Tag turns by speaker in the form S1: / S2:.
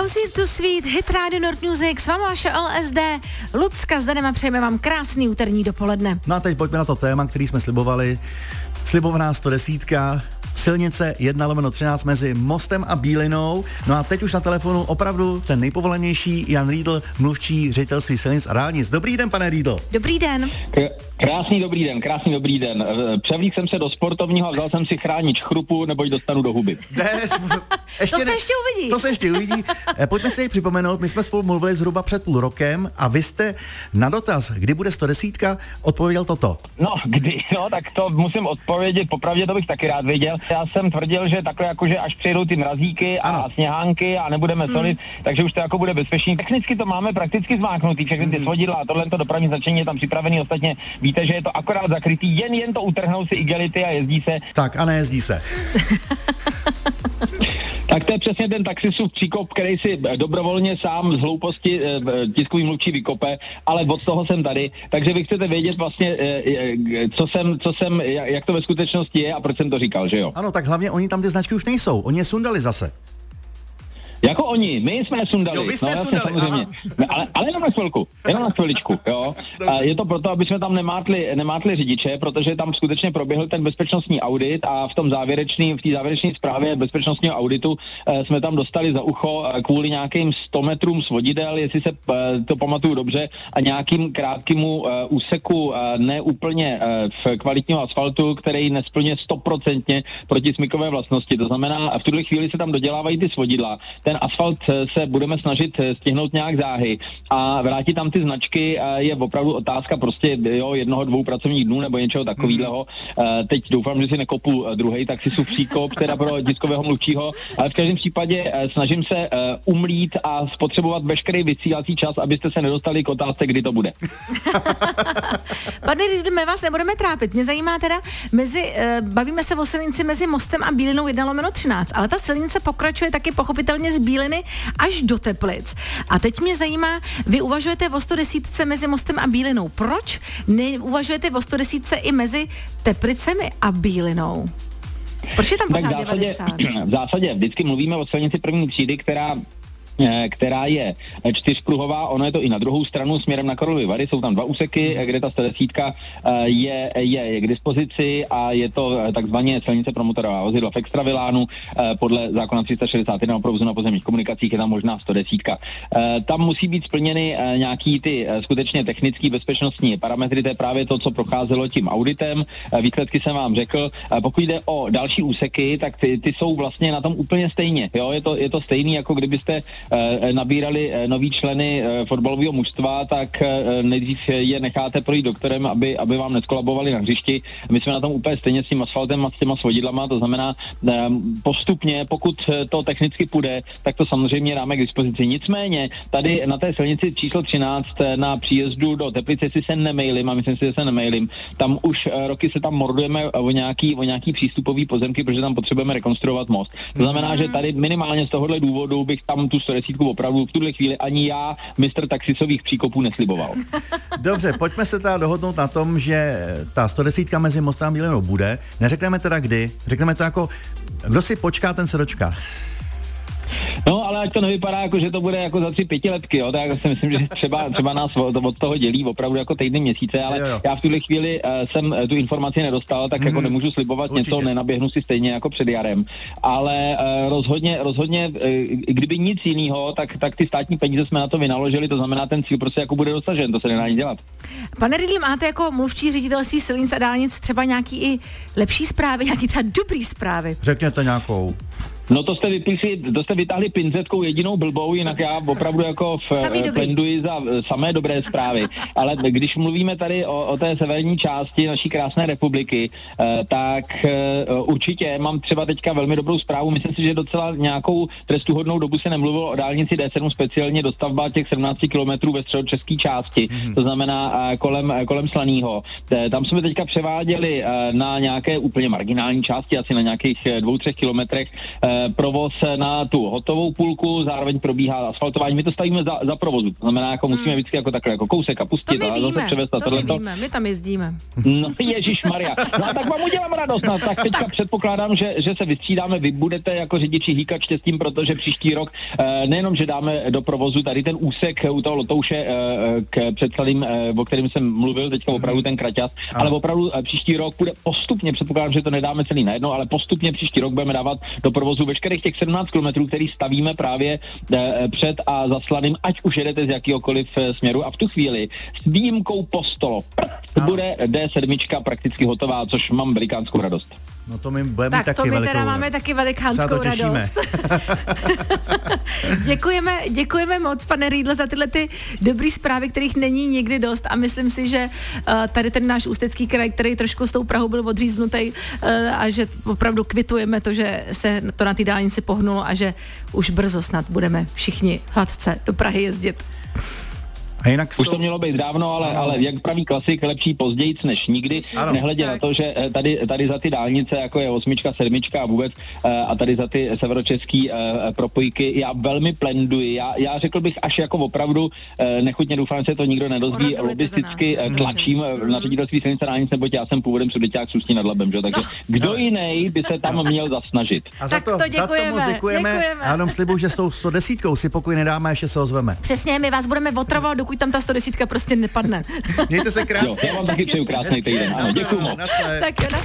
S1: How's it to sweet, hit Radio Nord Music, s váma vaše LSD, Lucka s Danem a přejeme vám krásný úterní dopoledne.
S2: No a teď pojďme na to téma, který jsme slibovali. Slibovaná 110, silnice 1/13 mezi Mostem a Bílinou. No a teď už na telefonu opravdu ten nejpovolenější Jan Riedl, mluvčí ředitelství silnic a dálnic. Dobrý den, pane Riedl.
S1: Dobrý den.
S3: Krásný dobrý den. Převlík jsem se do sportovního a vzal jsem si chránič chrupu, neboť dostanu do huby.
S1: To se ještě uvidí.
S2: Pojďme si připomenout, my jsme spolu mluvili zhruba před půl rokem a vy jste na dotaz, kdy bude 110, odpověděl toto.
S3: No, kdy, no, tak to musím odpovědět, popravdě to bych taky rád věděl. Já jsem tvrdil, že takhle jakože až přijedou ty mrazíky a sněhánky a nebudeme solit, takže už to jako bude bezpečný. Technicky to máme prakticky zmáknutý, všechny ty svodidla a tohle dopravní značení je tam připravený, ostatně víte, že je to akorát zakrytý, jen to utrhnou si igelity a jezdí se.
S2: Tak a nejezdí se.
S3: Tak to je přesně ten taxisův příkop, který si dobrovolně sám z hlouposti tiskový mluvčí vykope, ale od toho jsem tady. Takže vy chcete vědět vlastně, co jsem, jak to ve skutečnosti je a proč jsem to říkal, že jo?
S2: Ano, tak hlavně oni tam ty značky už nejsou, oni je sundali zase.
S3: Jako oni, my jsme je sundali.
S2: Jo, vy jste sundali,
S3: samozřejmě. Ale jenom na chviličku, jo. Je to proto, aby jsme tam nemátli řidiče, protože tam skutečně proběhl ten bezpečnostní audit a v té závěrečné zprávě bezpečnostního auditu jsme tam dostali za ucho kvůli nějakým 100 metrům svodidel, jestli se to pamatuju dobře, a nějakým krátkému úseku neúplně v kvalitního asfaltu, který nesplně 100% protismykové vlastnosti. To znamená, v tuhle chvíli se tam dodělávají ty svodidla. Ten asfalt se budeme snažit stihnout nějak záhy a vrátit tam ty značky je opravdu otázka prostě 1-2 pracovních dnů nebo něčeho takového. Teď doufám, že si nekopu druhej taxisův příkop, teda pro tiskového mluvčího, ale v každém případě snažím se umlít a spotřebovat veškerý vysílací čas, abyste se nedostali k otázce, kdy to bude.
S1: Pane Riedl, my vás nebudeme trápit. Mě zajímá teda, bavíme se o silnici mezi Mostem a Bílinou 1/13, ale ta silnice pokračuje taky pochopitelně z Bíliny až do Teplic. A teď mě zajímá, vy uvažujete o 110 mezi Mostem a Bílinou. Proč neuvažujete o 110 i mezi Teplicemi a Bílinou? Proč je tam pořád 90?
S3: V zásadě vždycky mluvíme o silnici první třídy, která je 4pruhová, ono je to i na druhou stranu směrem na Karlovy Vary, jsou tam 2 úseky, kde ta 110 je k dispozici a je to takzvaně silnice pro motorová vozidla v extravilánu, podle zákona 361 o provozu na pozemních komunikacích je tam možná 110. Tam musí být splněny nějaký ty skutečně technický bezpečnostní parametry, to je právě to, co procházelo tím auditem, výsledky jsem vám řekl. Pokud jde o další úseky, tak ty jsou vlastně na tom úplně stejně, jo? Je to stejný, jako kdybyste nabírali nový členy fotbalového mužstva, tak nejdřív je necháte projít doktorem, aby vám neskolabovali na hřišti. My jsme na tom úplně stejně s tím asfaltem a s těma svodidlama, to znamená postupně, pokud to technicky půjde, tak to samozřejmě dáme k dispozici. Nicméně tady na té silnici číslo 13 na příjezdu do Teplice, jestli se nemejlím, a myslím si, že se nemejlím, tam už roky se tam mordujeme o nějaký přístupový pozemky, protože tam potřebujeme rekonstruovat most. To znamená, že tady minimálně z tohohle důvodu bych tam tu 110 opravdu v tuhle chvíli ani já, mistr taxisových příkopů, nesliboval.
S2: Dobře, pojďme se teda dohodnout na tom, že ta 110 mezi Mostem a Bílinou bude. Neřekneme teda kdy, řekneme to jako, kdo si počká, ten se dočká.
S3: No, ale ať to nevypadá jako, že to bude jako za 3-5 letky, jo, tak si myslím, že třeba nás od toho dělí opravdu jako týdny, měsíce, ale já v tuhle chvíli jsem tu informaci nedostal, tak jako nemůžu slibovat určitě. Něco, nenaběhnu si stejně jako před jarem, ale rozhodně, kdyby nic jiného, tak ty státní peníze jsme na to vynaložili, to znamená, ten cíl prostě jako bude dosažen, to se nedá nic dělat.
S1: Pane Riedl, máte jako mluvčí ředitelství silnic a dálnic třeba nějaký i lepší zprávy, nějaký třeba dobrý zprávy?
S2: Řekněte nějakou.
S3: No to jste vytáhli pinzetkou jedinou blbou, jinak já opravdu jako plenduji za samé dobré zprávy. Ale když mluvíme tady o té severní části naší krásné republiky, tak určitě mám třeba teďka velmi dobrou zprávu. Myslím si, že docela nějakou trestuhodnou dobu se nemluvilo o dálnici D7, speciálně dostavba těch 17 kilometrů ve středočeské části, to znamená kolem Slaného. Tam jsme teďka převáděli na nějaké úplně marginální části, asi na nějakých 2-3 kilometrech, provoz na tu hotovou půlku, zároveň probíhá asfaltování. My to stavíme za provozu, to znamená, jako musíme vždycky jako takhle jako kousek a pustit a zase převést a tohleto.
S1: My tam jezdíme.
S3: No ježišmarja. No a tak vám udělám radost, no, tak teďka předpokládám, že se vystřídáme, vy budete jako řidiči hýkat štěstím, protože příští rok nejenom, že dáme do provozu tady ten úsek u toho Lotouše k předcelým, o kterým jsem mluvil, teďka opravdu ten kraťas, ale opravdu příští rok bude postupně, předpokládám, že to nedáme celý najednou, ale postupně příští rok budeme dávat do provozu veškerých těch 17 kilometrů, který stavíme právě před a za Slaným, ať už jedete z jakýhokoliv směru, a v tu chvíli s výjimkou Postolo bude D7 prakticky hotová, což mám velikánskou radost.
S2: No to my budeme mít taky velikou.
S1: Teda máme taky velikánskou radost. Děkujeme moc, pane Riedl, za tyhle ty dobrý zprávy, kterých není nikdy dost, a myslím si, že tady ten náš Ústecký kraj, který trošku s tou Prahou byl odříznutý, a že opravdu kvitujeme to, že se to na té dálnici pohnulo a že už brzo snad budeme všichni hladce do Prahy jezdit.
S2: A jinak
S3: už to mělo být dávno, ale jak praví klasik, lepší pozdějíc než nikdy. Nehledě na to, že tady za ty dálnice, jako je 8, 7 a vůbec, a tady za ty severočeský propojky, já velmi plenduji. Já řekl bych až jako opravdu, nechutně doufám, že se to nikdo nedozví, lobisticky tlačím na ředitelství silnice dálnic, neboť já jsem původem Sudeťák z Ústí nad Labem, že? Takže kdo jiný by se tam měl zasnažit.
S2: A za to moc děkujeme. Já jenom slibuju, že s tou 110 si pokud nedáme, ještě se ozveme.
S1: Přesně, my vás budeme otravovat, dokud tam ta 110 prostě nepadne.
S2: Mějte se krásně.
S3: Já vám taky přeju krásný týden. Ano, děkuju moc.
S1: Tak jo,